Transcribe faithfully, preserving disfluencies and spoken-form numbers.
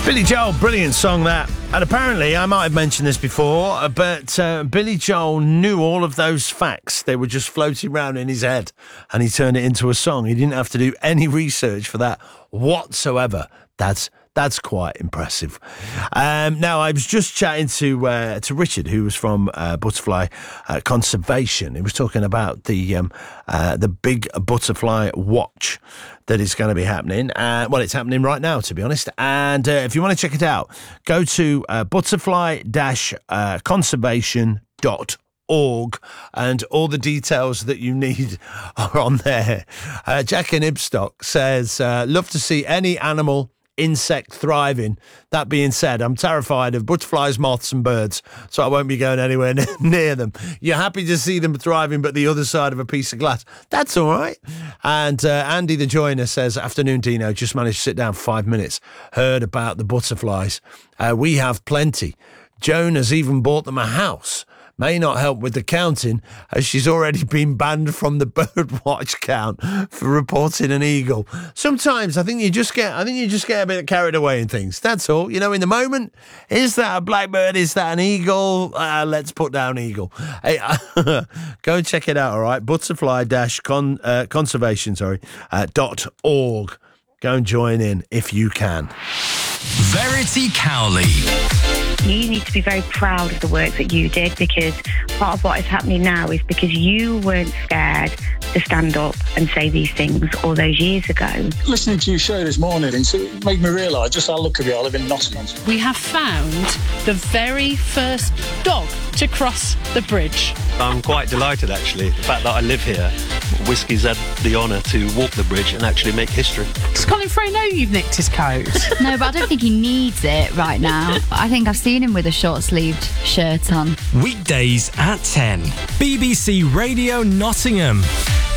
Billy Joel, brilliant song that. And apparently, I might have mentioned this before, but uh, Billy Joel knew all of those facts. They were just floating around in his head, and he turned it into a song. He didn't have to do any research for that whatsoever. That's That's quite impressive. Um, now, I was just chatting to uh, to Richard, who was from uh, Butterfly uh, Conservation. He was talking about the um, uh, the big butterfly watch that is going to be happening. Uh, well, it's happening right now, to be honest. And uh, if you want to check it out, go to uh, butterfly conservation dot org, and all the details that you need are on there. Uh, Jack in Ibstock says, uh, love to see any animal, insect thriving. That being said, I'm terrified of butterflies, moths and birds, so I won't be going anywhere near them. You're happy to see them thriving, but the other side of a piece of glass, that's all right. And uh, Andy the Joiner says, afternoon Dino, just managed to sit down for five minutes, heard about the butterflies. Uh, we have plenty. Joan has even bought them a house. May not help with the counting, as she's already been banned from the birdwatch count for reporting an eagle. Sometimes I think you just get, I think you just get a bit carried away in things. That's all. You know, in the moment, is that a blackbird? Is that an eagle? Uh, let's put down eagle. Hey, go and check it out. All right, butterfly dash con uh, conservation sorry uh, dot org. Go and join in if you can. Verity Cowley. You need to be very proud of the work that you did, because part of what is happening now is because you weren't scared to stand up and say these things all those years ago. Listening to your show this morning, it made me realise just how lucky we are living in Nottingham. We have found the very first dog to cross the bridge. I'm quite delighted, actually, the fact that I live here. Whiskey's had the honour to walk the bridge and actually make history. Does Colin Frey know you've nicked his coat? No, but I don't think he needs it right now. I think I've seen him with a short-sleeved shirt on. Weekdays at ten. B B C Radio Nottingham.